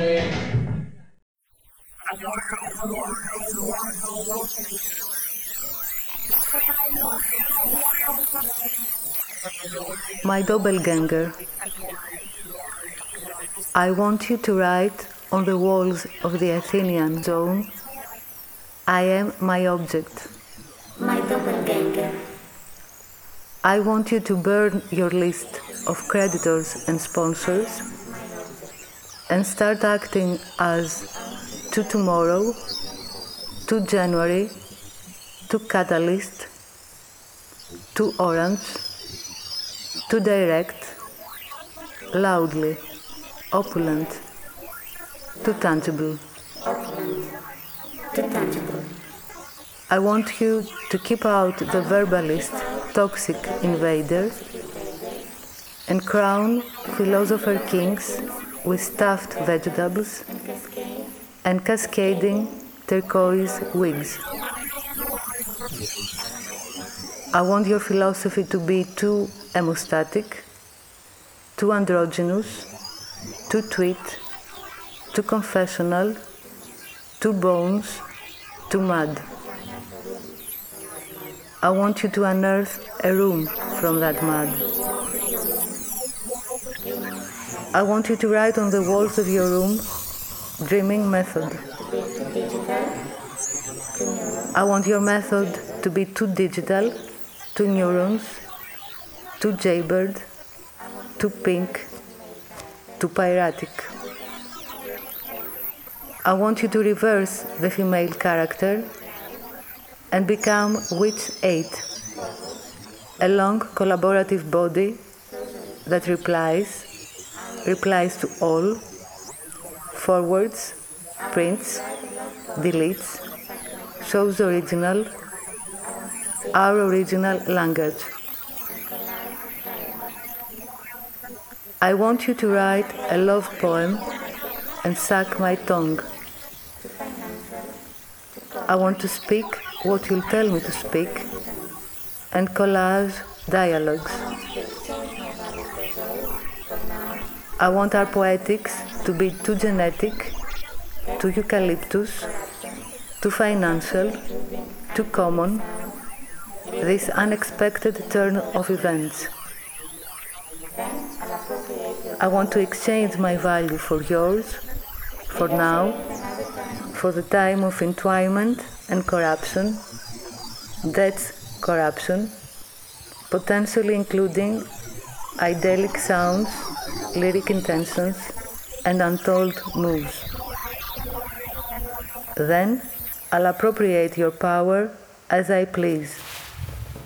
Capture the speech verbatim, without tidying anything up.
My doppelganger. I want you to write on the walls of the Athenian zone, I am my object. My doppelganger. I want you to burn your list of creditors and sponsors and start acting as to tomorrow, to January, to Catalyst, to Orange, to Direct, loudly, opulent, to tangible. Opulent. To tangible. I want you to keep out the verbalist, toxic invader and crown philosopher kings with stuffed vegetables and cascading turquoise wigs. I want your philosophy to be too hemostatic, too androgynous, too tweet, too confessional, too bones, too mad. I want you to unearth a room from that mud. I want you to write on the walls of your room, dreaming method. I want your method to be too digital, too neurons, too jaybird, too pink, too piratic. I want you to reverse the female character and become Witch eight, a long collaborative body that replies, replies to all, forwards, prints, deletes, shows original, our original language. I want you to write a love poem and suck my tongue. I want to speak what you'll tell me to speak, and collage dialogues. I want our poetics to be too genetic, too eucalyptus, too financial, too common, this unexpected turn of events. I want to exchange my value for yours, for now, for the time of entwinement and corruption, that's corruption, potentially including idyllic sounds, lyric intentions, and untold moves. Then I'll appropriate your power as I please.